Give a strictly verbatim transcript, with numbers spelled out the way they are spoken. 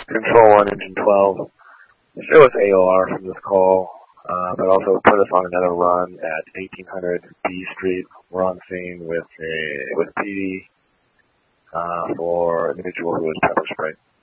Control one, Engine twelve. Show us A O R from this call, uh, but also put us on another run at eighteen hundred B Street. We're on scene with a with P D uh, for an individual who was pepper sprayed.